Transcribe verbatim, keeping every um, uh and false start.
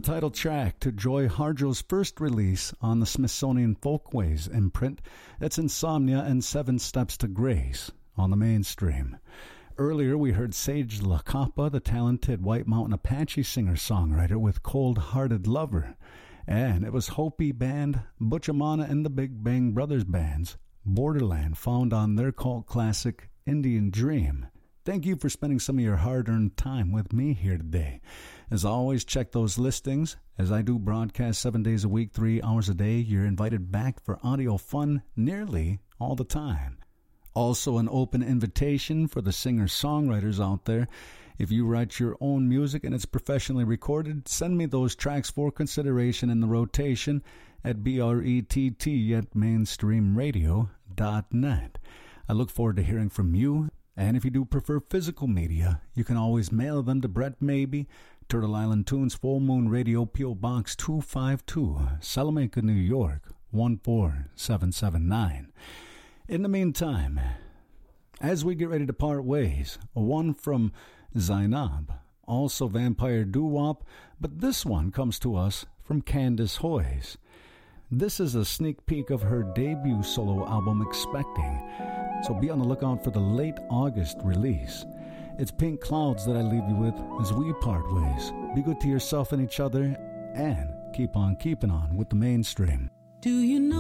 title track to Joy Harjo's first release on the Smithsonian Folkways imprint. That's Insomnia and Seven Steps to Grace on the Mainstream. Earlier, we heard Sage LaCapa, the talented White Mountain Apache singer-songwriter, with Cold Hearted Lover. And it was Hopi band Butch Amana and the Big Bang Brothers band's Borderland, found on their cult classic Indian Dream. Thank you for spending some of your hard-earned time with me here today. As always, check those listings. As I do broadcast seven days a week, three hours a day, you're invited back for audio fun nearly all the time. Also, an open invitation for the singer-songwriters out there. If you write your own music and it's professionally recorded, send me those tracks for consideration in the rotation at B R E T T at mainstream radio dot net. I look forward to hearing from you. And if you do prefer physical media, you can always mail them to Brett Maybe, Turtle Island Tunes, Full Moon Radio, P O. Box two five two, Salamanca, New York, one four seven seven nine. In the meantime, as we get ready to part ways, one from Zainab, also Vampire Doo-Wop, but this one comes to us from Candace Hoyes. This is a sneak peek of her debut solo album, Expecting, so be on the lookout for the late August release. It's Pink Clouds that I leave you with as we part ways. Be good to yourself and each other, and keep on keeping on with the Mainstream. Do you know